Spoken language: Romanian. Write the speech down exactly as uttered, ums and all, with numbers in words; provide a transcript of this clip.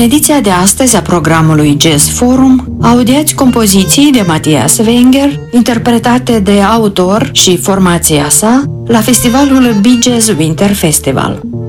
ediția de astăzi a programului Jazz Forum, audiați compoziții de Matthias Wenger, interpretate de autor și formația sa la festivalul Bee Gees Winter Festival.